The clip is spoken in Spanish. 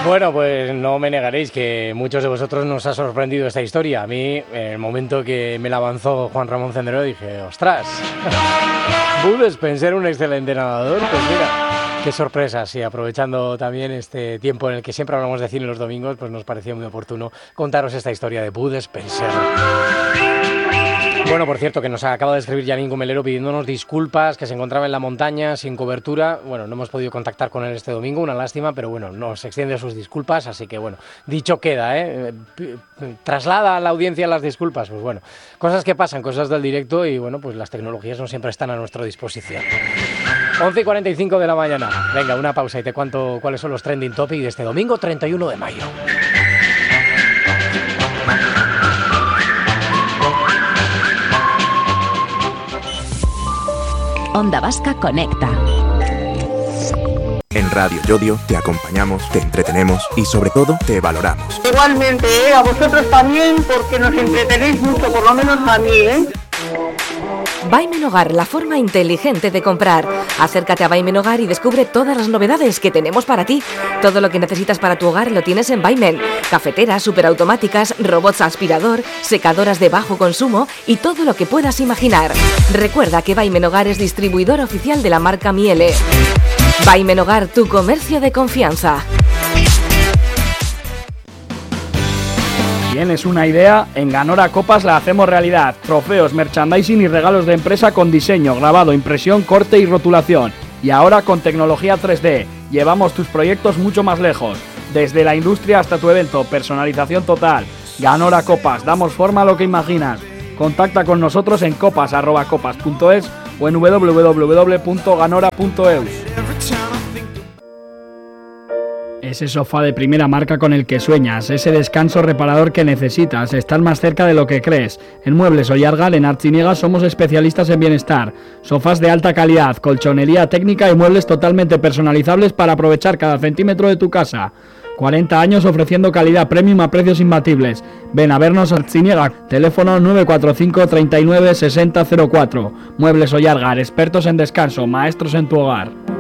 Bueno, pues no me negaréis que muchos de vosotros nos ha sorprendido esta historia. A mí, en el momento que me la avanzó Juan Ramón Cendrero, dije, ¡ostras! Bud Spencer, un excelente nadador. Pues mira, qué sorpresa. Sí, aprovechando también este tiempo en el que siempre hablamos de cine los domingos, pues nos pareció muy oportuno contaros esta historia de Bud Spencer. Bueno, por cierto, que nos acaba de escribir Janine Gomelero pidiéndonos disculpas, que se encontraba en la montaña sin cobertura. Bueno, no hemos podido contactar con él este domingo, una lástima, pero bueno, nos extiende sus disculpas, así que bueno, dicho queda, traslada a la audiencia las disculpas, pues bueno, cosas que pasan, cosas del directo y bueno, pues las tecnologías no siempre están a nuestra disposición. 11:45 de la mañana. Venga, una pausa y te cuento cuáles son los trending topics de este domingo 31 de mayo. Onda Vasca Conecta. En Radio Yodio te acompañamos, te entretenemos y sobre todo te valoramos. Igualmente, a vosotros también, porque nos entretenéis mucho, por lo menos a mí, Vaimen Hogar, la forma inteligente de comprar. Acércate a Vaimen Hogar y descubre todas las novedades que tenemos para ti. Todo lo que necesitas para tu hogar lo tienes en Vaimen. Cafeteras, superautomáticas, robots aspirador, secadoras de bajo consumo y todo lo que puedas imaginar. Recuerda que Vaimen Hogar es distribuidor oficial de la marca Miele. Vaimen Hogar, tu comercio de confianza. ¿Tienes una idea? En Ganora Copas la hacemos realidad. Trofeos, merchandising y regalos de empresa con diseño, grabado, impresión, corte y rotulación. Y ahora con tecnología 3D. Llevamos tus proyectos mucho más lejos. Desde la industria hasta tu evento, personalización total. Ganora Copas, damos forma a lo que imaginas. Contacta con nosotros en copas@copas.es o en www.ganora.eus. Ese sofá de primera marca con el que sueñas, ese descanso reparador que necesitas, estar más cerca de lo que crees. En Muebles Ollargal, en Artziniega, somos especialistas en bienestar. Sofás de alta calidad, colchonería técnica y muebles totalmente personalizables para aprovechar cada centímetro de tu casa. 40 años ofreciendo calidad premium a precios imbatibles. Ven a vernos a Artziniega, teléfono 945 39 60 04. Muebles Ollargal, expertos en descanso, maestros en tu hogar.